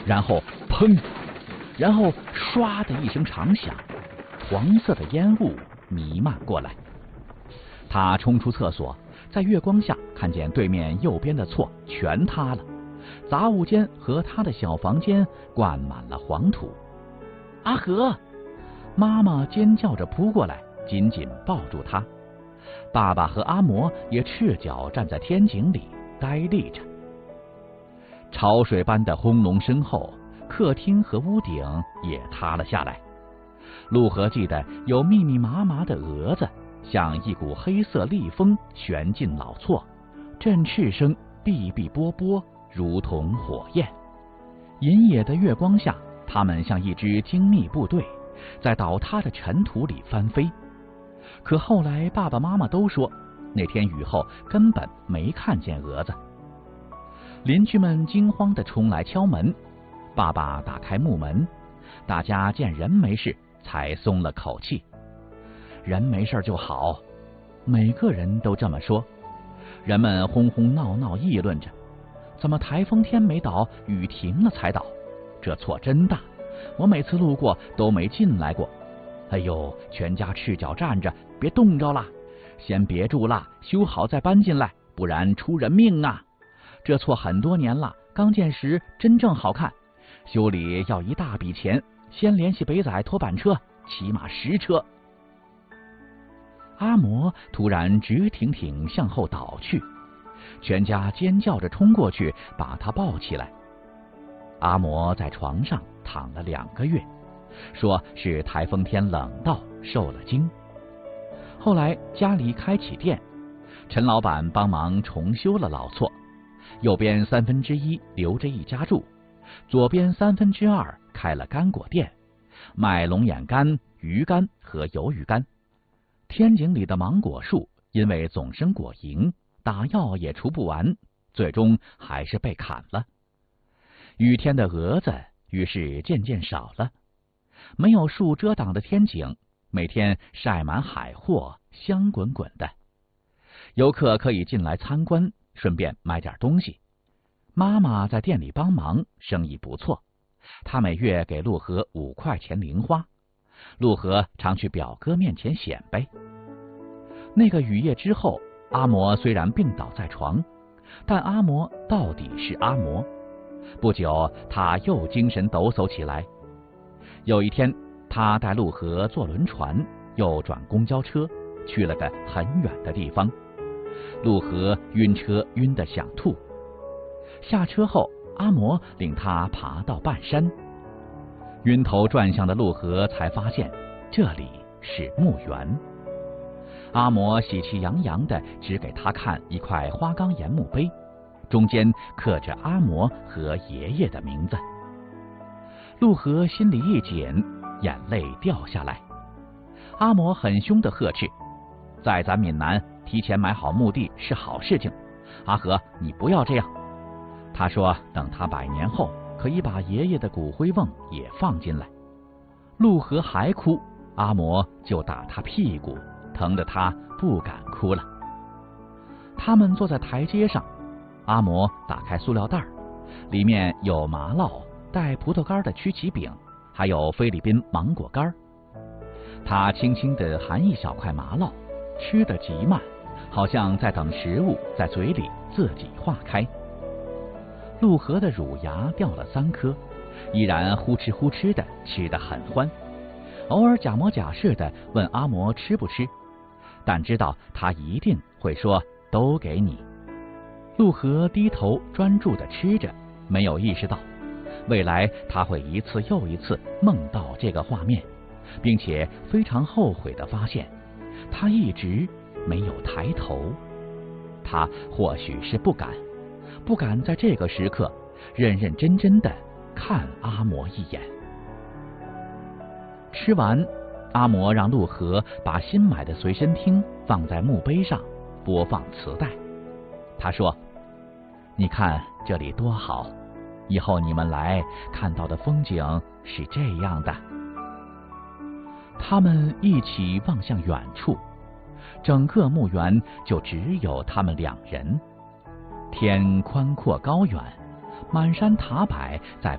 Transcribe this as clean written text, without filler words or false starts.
然后砰，然后唰的一声长响，黄色的烟雾弥漫过来。他冲出厕所，在月光下看见对面右边的错全塌了，杂物间和他的小房间灌满了黄土。阿和，妈妈尖叫着扑过来，紧紧抱住他。爸爸和阿嬷也赤脚站在天井里呆立着。潮水般的轰隆声后，客厅和屋顶也塌了下来。陆河记得有密密麻麻的蛾子像一股黑色厉风旋进老厝，振翅声哔哔啵啵，如同火焰。银野的月光下，它们像一支精密部队，在倒塌的尘土里翻飞。可后来爸爸妈妈都说，那天雨后根本没看见蛾子。邻居们惊慌地冲来敲门，爸爸打开木门，大家见人没事才松了口气。人没事就好，每个人都这么说。人们哄哄闹闹议论着，怎么台风天没倒，雨停了才倒？这错真大，我每次路过都没进来过。哎呦，全家赤脚站着，别冻着了，先别住了，修好再搬进来，不然出人命啊！这错很多年了，刚建时真正好看，修理要一大笔钱，先联系北仔拖板车，起码10车。阿嬷突然直挺挺向后倒去，全家尖叫着冲过去把她抱起来。阿嬷在床上躺了2个月，说是台风天冷到受了惊。后来家里开起店，陈老板帮忙重修了老厝，右边1/3留着一家住，左边2/3开了干果店，卖龙眼干、鱼干和鱿鱼干。天井里的芒果树因为总生果蝇，打药也除不完，最终还是被砍了。雨天的蛾子于是渐渐少了，没有树遮挡的天井，每天晒满海货，香滚滚的。游客可以进来参观，顺便买点东西。妈妈在店里帮忙，生意不错，她每月给陆河5块钱零花，陆河常去表哥面前显摆。那个雨夜之后，阿嬷虽然病倒在床，但阿嬷到底是阿嬷。不久，她又精神抖擞起来。有一天，她带陆河坐轮船，又转公交车，去了个很远的地方。陆河晕车晕得想吐。下车后，阿嬷领他爬到半山。晕头转向的陆河才发现，这里是墓园。阿嬷喜气洋洋地指给他看一块花岗岩墓碑，中间刻着阿嬷和爷爷的名字。陆河心里一紧，眼泪掉下来。阿嬷很凶地呵斥：“在咱闽南，提前买好墓地是好事情，阿和你不要这样。”他说等他100年后，可以把爷爷的骨灰瓮也放进来。陆河还哭，阿嬷就打他屁股，疼得他不敢哭了。他们坐在台阶上，阿嬷打开塑料袋，里面有麻烙、带葡萄干的曲奇饼，还有菲律宾芒果干。他轻轻地含一小块麻烙，吃得极慢，好像在等食物在嘴里自己化开。陆河的乳牙掉了3颗，依然呼哧呼哧的吃得很欢，偶尔假模假式的问阿嬷吃不吃，但知道他一定会说都给你。陆河低头专注地吃着，没有意识到未来他会一次又一次梦到这个画面，并且非常后悔地发现他一直没有抬头。他或许是不敢在这个时刻认认真真地看阿嬷一眼。吃完，阿嬷让陆河把新买的随身听放在墓碑上，播放磁带。他说：“你看这里多好，以后你们来看到的风景是这样的。”他们一起望向远处，整个墓园就只有他们2人。天宽阔高远，满山塔柏在